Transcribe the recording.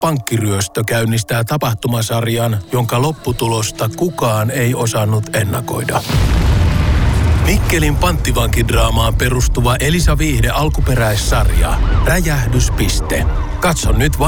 Pankkiryöstö käynnistää tapahtumasarjan, jonka lopputulosta kukaan ei osannut ennakoida. Mikkelin panttivankidraamaan perustuva Elisa Viihde alkuperäissarja. Räjähdyspiste. Katso nyt